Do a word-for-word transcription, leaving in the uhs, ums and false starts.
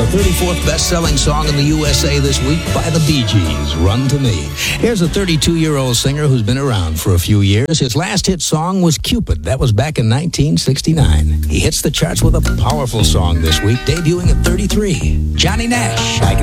thirty-fourth best-selling song in the U S A this week by the Bee Gees, Run to Me. Here's a thirty-two-year-old singer who's been around for a few years. His last hit song was Cupid. That was back in nineteen sixty-nine. He hits the charts with a powerful song this week, debuting at thirty-three. Johnny Nash. I